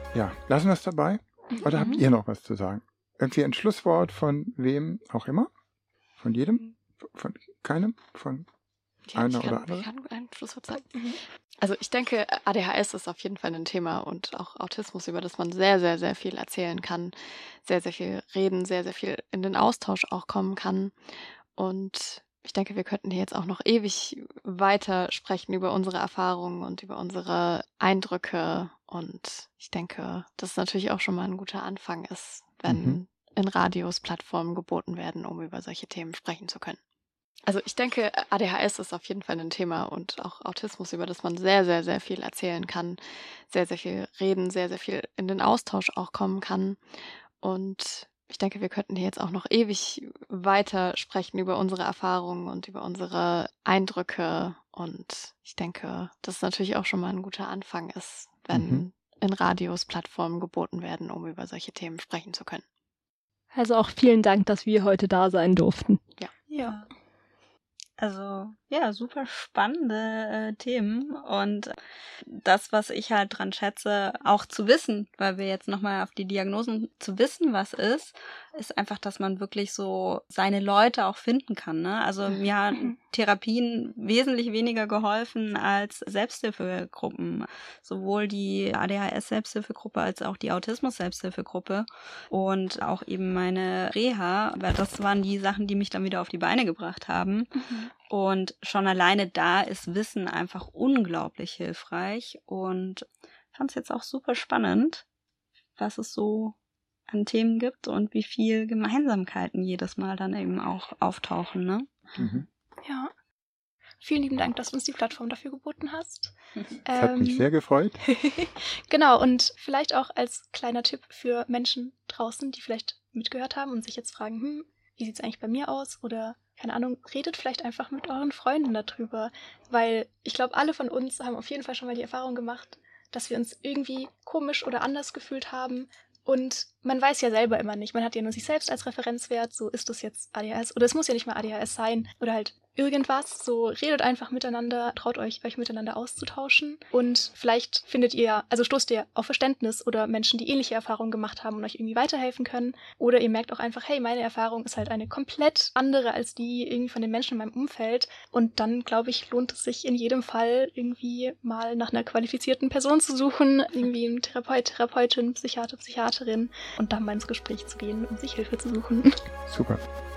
Ja, lassen wir es dabei. Oder habt ihr noch was zu sagen? Irgendwie ein Schlusswort von wem auch immer? Von jedem? Von keinem? Von einer oder anderen? Ich kann ein Schlusswort sagen. Also ich denke, ADHS ist auf jeden Fall ein Thema und auch Autismus, über das man sehr, sehr, sehr viel erzählen kann, sehr, sehr viel reden, sehr, sehr viel in den Austausch auch kommen kann. Und ich denke, wir könnten hier jetzt auch noch ewig weiter sprechen über unsere Erfahrungen und über unsere Eindrücke. Und ich denke, dass es natürlich auch schon mal ein guter Anfang ist, wenn in Radios Plattformen geboten werden, um über solche Themen sprechen zu können. Also ich denke, ADHS ist auf jeden Fall ein Thema und auch Autismus, über das man sehr, sehr, sehr viel erzählen kann, sehr, sehr viel reden, sehr, sehr viel in den Austausch auch kommen kann. Und ich denke, wir könnten hier jetzt auch noch ewig weiter sprechen über unsere Erfahrungen und über unsere Eindrücke. Und ich denke, dass es natürlich auch schon mal ein guter Anfang ist, wenn in Radios Plattformen geboten werden, um über solche Themen sprechen zu können. Also auch vielen Dank, dass wir heute da sein durften. Ja. Also, ja, super spannende Themen und das, was ich halt dran schätze, auch zu wissen, weil wir jetzt nochmal auf die Diagnosen zu wissen, was ist einfach, dass man wirklich so seine Leute auch finden kann, ne? Also mir hat Therapien wesentlich weniger geholfen als Selbsthilfegruppen, sowohl die ADHS-Selbsthilfegruppe als auch die Autismus-Selbsthilfegruppe und auch eben meine Reha, weil das waren die Sachen, die mich dann wieder auf die Beine gebracht haben. Und schon alleine da ist Wissen einfach unglaublich hilfreich und fand es jetzt auch super spannend, was es so an Themen gibt und wie viel Gemeinsamkeiten jedes Mal dann eben auch auftauchen, ne? Ja. Vielen lieben Dank, dass du uns die Plattform dafür geboten hast. Das hat mich sehr gefreut. Genau, und vielleicht auch als kleiner Tipp für Menschen draußen, die vielleicht mitgehört haben und sich jetzt fragen, wie sieht's eigentlich bei mir aus? Oder, keine Ahnung, redet vielleicht einfach mit euren Freunden darüber. Weil ich glaube, alle von uns haben auf jeden Fall schon mal die Erfahrung gemacht, dass wir uns irgendwie komisch oder anders gefühlt haben. Und man weiß ja selber immer nicht. Man hat ja nur sich selbst als Referenzwert. So, ist das jetzt ADHS? Oder es muss ja nicht mal ADHS sein. Oder halt irgendwas. So, redet einfach miteinander. Traut euch miteinander auszutauschen. Und vielleicht stoßt ihr auf Verständnis oder Menschen, die ähnliche Erfahrungen gemacht haben und euch irgendwie weiterhelfen können. Oder ihr merkt auch einfach, hey, meine Erfahrung ist halt eine komplett andere als die irgendwie von den Menschen in meinem Umfeld. Und dann, glaube ich, lohnt es sich in jedem Fall irgendwie mal nach einer qualifizierten Person zu suchen. Irgendwie ein Therapeut, Therapeutin, Psychiater, Psychiaterin. Und dann mal ins Gespräch zu gehen und sich Hilfe zu suchen. Super.